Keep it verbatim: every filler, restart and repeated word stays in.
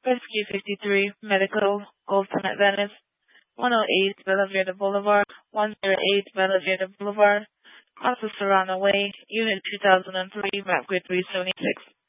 Rescue fifty-three, Medical, Ultimate Venice, one oh eight Bella Verde Boulevard, one oh eight Bella Verde Boulevard, Casa Serrano Way, Unit two thousand three, map grid three seventy-six.